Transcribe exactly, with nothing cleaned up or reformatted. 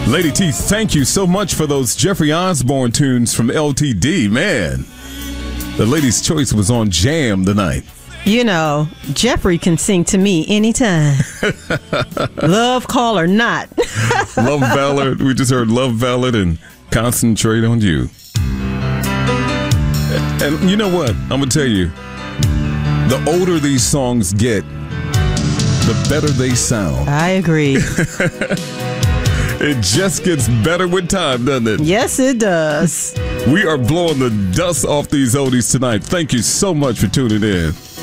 Lady T, thank you so much for those Jeffrey Osborne tunes from L T D. Man, the lady's choice was on jam tonight. You know, Jeffrey can sing to me anytime. Love call or not. Love Ballad. We just heard Love Ballad and Concentrate on You. And you know what? I'm going to tell you, the older these songs get, the better they sound. I agree. It just gets better with time, doesn't it? Yes, it does. We are blowing the dust off these oldies tonight. Thank you so much for tuning in.